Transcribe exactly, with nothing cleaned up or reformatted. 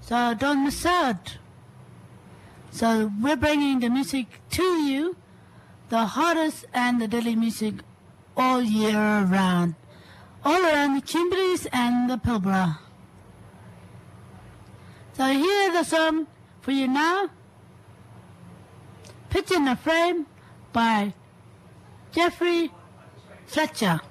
So don't miss out. So we're bringing the music to you, the hottest and the daily music all year round, all around the Kimberleys and the Pilbara. So here's the song for you now, Pitch in a Frame by Jeffrey Fletcher.